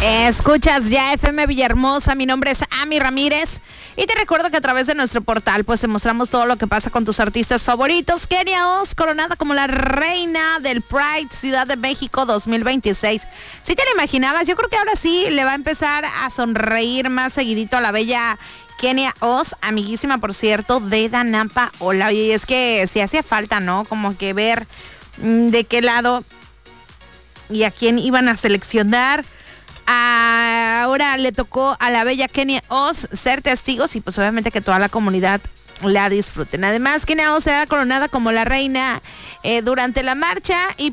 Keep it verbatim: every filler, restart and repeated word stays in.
Escuchas ya F M Villahermosa, mi nombre es Ami Ramírez y te recuerdo que a través de nuestro portal pues te mostramos todo lo que pasa con tus artistas favoritos. Kenia Os, coronada como la reina del Pride Ciudad de México dos mil veintiséis. Si te lo imaginabas, yo creo que ahora sí le va a empezar a sonreír más seguidito a la bella Kenia Os, amiguísima por cierto de Danampa. Hola, y es que si hacía falta, ¿no? Como que ver mmm, de qué lado y a quién iban a seleccionar. Ahora le tocó a la bella Kenia Os ser testigos y pues obviamente que toda la comunidad la disfruten. Además, Kenia Os será coronada como la reina eh, durante la marcha y